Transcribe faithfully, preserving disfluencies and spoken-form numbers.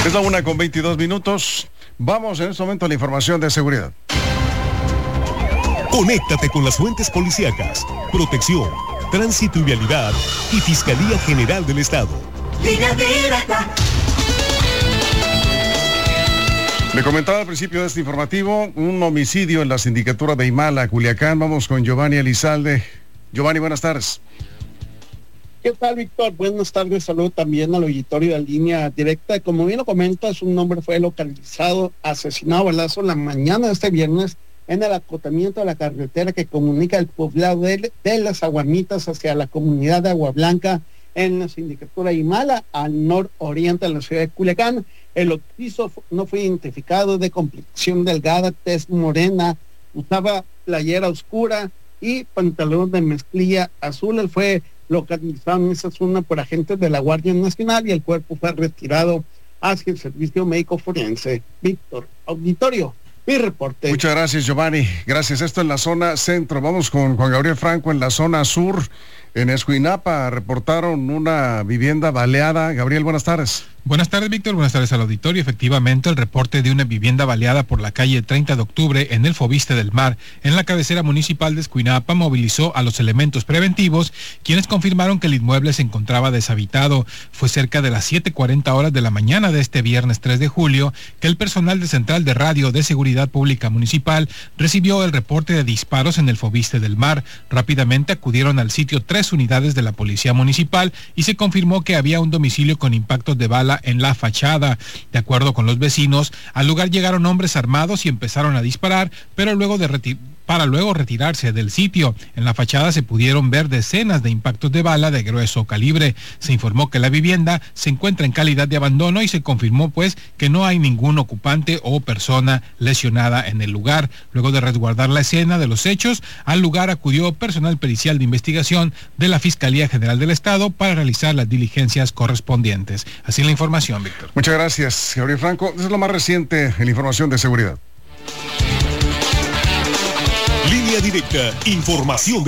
Es la una con veintidós minutos. Vamos en este momento a la información de seguridad. Conéctate con las fuentes policíacas, protección, tránsito y vialidad y Fiscalía General del Estado. Línea directa. Le comentaba al principio de este informativo, un homicidio en la sindicatura de Imala, Culiacán. Vamos con Giovanni Elizalde. Giovanni, buenas tardes. ¿Qué tal, Víctor? Buenas tardes, saludo también al auditorio de Línea Directa. Como bien lo comentas, un hombre fue localizado, asesinado a balazo la mañana de este viernes en el acotamiento de la carretera que comunica el poblado de, de Las Aguamitas hacia la comunidad de Agua Blanca en la sindicatura de Imala, al nororiente de la ciudad de Culiacán. El occiso no fue identificado, de complexión delgada, tez morena, usaba playera oscura y pantalón de mezclilla azul. Él fue localizado en esa zona por agentes de la Guardia Nacional y el cuerpo fue retirado hacia el servicio médico forense. Víctor, auditorio, mi reporte. Muchas gracias, Giovanni. Gracias. Esto en la zona centro. Vamos con Juan Gabriel Franco en la zona sur. En Escuinapa reportaron una vivienda baleada. Gabriel, buenas tardes. Buenas tardes, Víctor. Buenas tardes al auditorio. Efectivamente, el reporte de una vivienda baleada por la calle treinta de octubre en el Fobiste del Mar, en la cabecera municipal de Escuinapa, movilizó a los elementos preventivos, quienes confirmaron que el inmueble se encontraba deshabitado. Fue cerca de las siete cuarenta horas de la mañana de este viernes tres de julio que el personal de Central de Radio de Seguridad Pública Municipal recibió el reporte de disparos en el Fobiste del Mar. Rápidamente acudieron al sitio tres unidades de la Policía Municipal y se confirmó que había un domicilio con impactos de bala en la fachada. De acuerdo con los vecinos, al lugar llegaron hombres armados y empezaron a disparar, pero luego de reti- para luego retirarse del sitio. En la fachada se pudieron ver decenas de impactos de bala de grueso calibre. Se informó que la vivienda se encuentra en calidad de abandono y se confirmó pues que no hay ningún ocupante o persona lesionada en el lugar. Luego de resguardar la escena de los hechos, al lugar acudió personal pericial de investigación de la Fiscalía General del Estado para realizar las diligencias correspondientes. Así la información, Víctor. Muchas gracias, Gabriel Franco. Eso es lo más reciente en la información de seguridad. Línea Directa, información